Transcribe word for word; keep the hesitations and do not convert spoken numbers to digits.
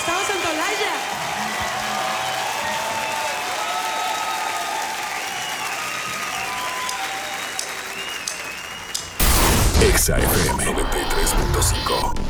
Estamos en Tolaya. Exa F M noventa y tres punto cinco.